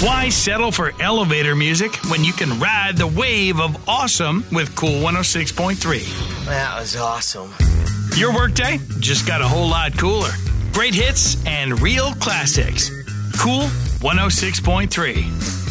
Why settle for elevator music when you can ride the wave of awesome with Cool 106.3? That was awesome. Your workday just got a whole lot cooler. Great hits and real classics. Cool 106.3.